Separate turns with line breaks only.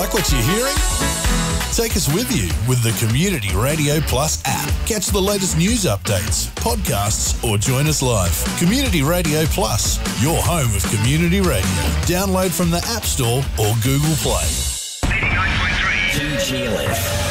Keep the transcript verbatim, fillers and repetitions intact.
Like what you're hearing? Take us with you with the Community Radio Plus app. Catch the latest news updates, podcasts, or join us live. Community Radio Plus, your home of community radio. Download from the App Store or Google Play.
eighty-nine point three G G L F.